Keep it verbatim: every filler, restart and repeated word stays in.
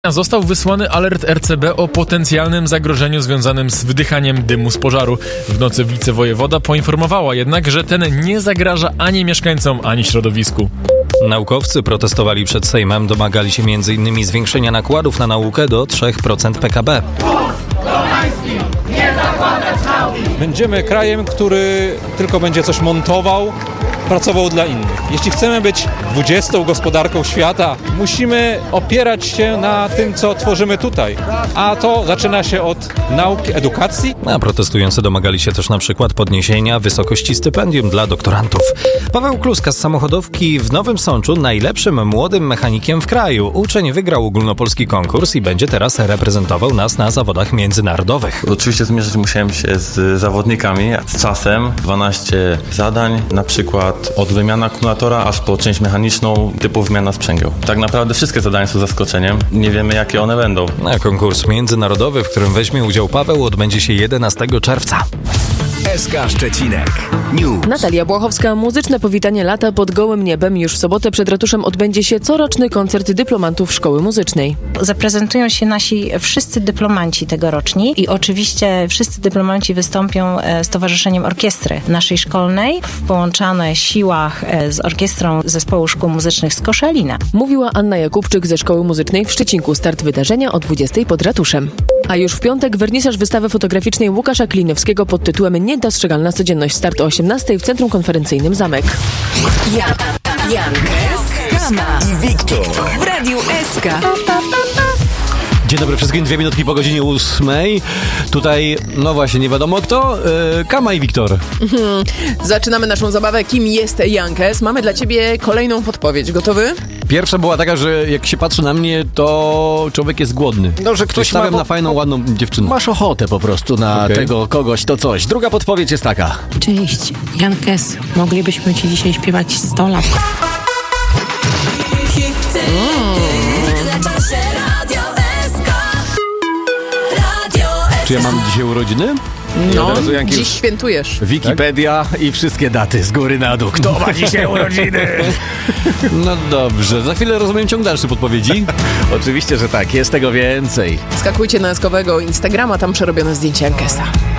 Został wysłany alert R C B o potencjalnym zagrożeniu związanym z wydychaniem dymu z pożaru. W nocy wicewojewoda poinformowała jednak, że ten nie zagraża ani mieszkańcom, ani środowisku. Naukowcy protestowali przed Sejmem, domagali się między innymi zwiększenia nakładów na naukę do trzy procent P K B. Będziemy krajem, który tylko będzie coś montował, pracował dla innych. Jeśli chcemy być dwudziestą gospodarką świata, musimy opierać się na tym, co tworzymy tutaj. A to zaczyna się od nauki, edukacji. A protestujący domagali się też na przykład podniesienia wysokości stypendium dla doktorantów. Paweł Kluska z samochodówki w Nowym Sączu najlepszym młodym mechanikiem w kraju. Uczeń wygrał ogólnopolski konkurs i będzie teraz reprezentował nas na zawodach międzynarodowych. Oczywiście zmierzyć musiałem się z zawodnikami, z czasem. dwanaście zadań, na przykład od wymiany akumulatora aż po część mechaniczną typu wymiana sprzęgieł. Tak naprawdę wszystkie zadania są zaskoczeniem. Nie wiemy, jakie one będą. A konkurs międzynarodowy, w którym weźmie udział Paweł, odbędzie się jedenastego czerwca. S K Szczecinek News. Natalia Błachowska. Muzyczne powitanie lata pod gołym niebem. Już w sobotę przed ratuszem odbędzie się coroczny koncert dyplomantów Szkoły Muzycznej. Zaprezentują się nasi wszyscy dyplomanci tegoroczni i oczywiście wszyscy dyplomanci wystąpią z Towarzyszeniem Orkiestry naszej szkolnej w połączone siłach z orkiestrą Zespołu Szkół Muzycznych z Koszalina. Mówiła Anna Jakubczyk ze Szkoły Muzycznej w Szczecinku. Start wydarzenia o dwudziestej pod ratuszem. A już w piątek wernisaż wystawy fotograficznej Łukasza Klinowskiego pod tytułem Niedostrzegalna codzienność. Start o osiemnastej w Centrum Konferencyjnym Zamek. Jan, Jankes, Kama i Wiktor w Radiu S K. Dzień dobry wszystkim, dwie minutki po godzinie ósmej. Tutaj, no właśnie, nie wiadomo kto, yy, Kama i Wiktor. Mhm. Zaczynamy naszą zabawę. Kim jest Jankes? Mamy dla ciebie kolejną podpowiedź. Gotowy? Pierwsza była taka, że jak się patrzy na mnie, to człowiek jest głodny. No, że ktoś stawiam ma, na fajną, ładną dziewczynę. Masz ochotę po prostu na okay. tego kogoś, to coś. Druga podpowiedź jest taka. Cześć, Jankes. Moglibyśmy ci dzisiaj śpiewać sto lat. Czy ja mam dzisiaj urodziny? No, dziś już świętujesz. Wikipedia tak? I wszystkie daty z góry na dół. Kto ma dzisiaj urodziny? No dobrze, za chwilę rozumiem ciąg dalszy podpowiedzi. Oczywiście, że tak, jest tego więcej. Skakujcie na eskowego Instagrama, tam przerobione zdjęcie Jankesa.